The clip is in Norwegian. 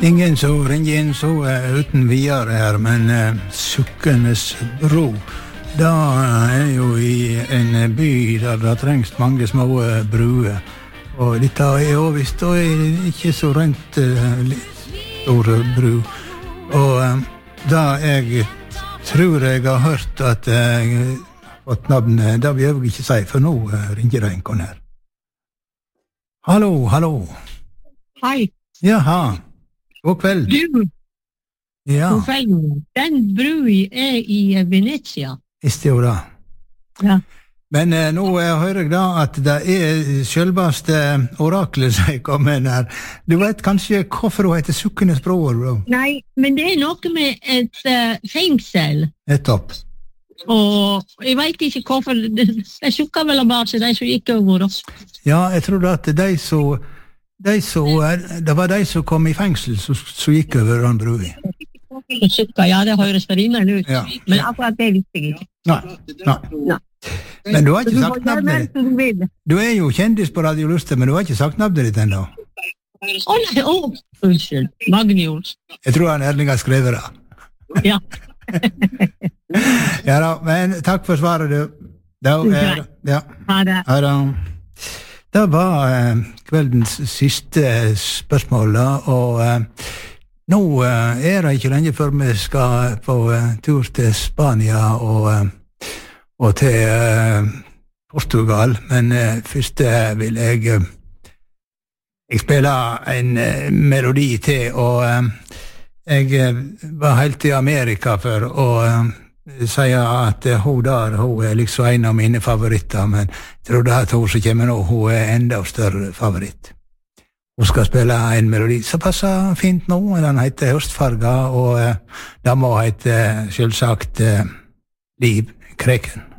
Ingen så ringer inn så uten videre her, men Sukkenes bro, da jo i en by der det trengs mange små bruer. Og dette jo visst, og ikke så rent store bru. Og da jeg tror jeg har hørt at jeg fått navnet, da vil jeg ikke si, for nå ringer det en kon her. Hallo, hallo. Hei. Jaha. God kveld. Du, Ja, god kveld. Den brui i Venezia. visste jo det. Ja. Men nå hører jeg da at det selveste oraklet som kommer inn her. Du vet kanskje hvorfor hun heter Sukkenes bro? Nei, men det noe med et fengsel. Nettopp. Og jeg vet ikke hvorfor. Det sukket vel bare til de som gikk over. Ja, jeg tror at det var de som kom i fengsel som gikk over den brua. Sukket, ja, det høres rimelig ut. Ja. Men akkurat det visste jeg ikke. Nei. Men du har ikke sagt navnet ditt. Du jo kjendis på Radio Luster, men du har ikke sagt navnet ditt ennå. Nei, unnskyld. Magnus. Jeg tror han Erling har skrevet det. Ja. Ja da, men takk for svaret, du. Ja. Ha det. Ja da. Det var kveldens siste spørsmål, da, og nå det ikke lenge før vi skal på tur til Spania og til Portugal, men først vil jeg spille en melodi til, og jeg var helt i Amerika for å si at hun liksom en av mine favoritter, men jeg tror det at hun som kommer nå, hun enda større favoritt. Hun skal spille en melodi som passer fint nå, den heter Høstfarga, og det må hete selvsagt Liv Kreken.